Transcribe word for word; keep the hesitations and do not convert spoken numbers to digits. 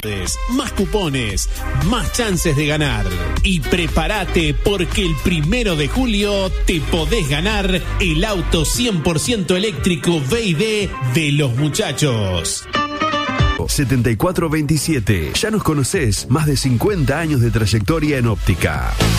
Más cupones, más chances de ganar. Y prepárate porque el primero de julio te podés ganar el auto cien por ciento eléctrico B y D de los muchachos. setenta y cuatro veintisiete. Ya nos conocés, más de cincuenta años de trayectoria en óptica.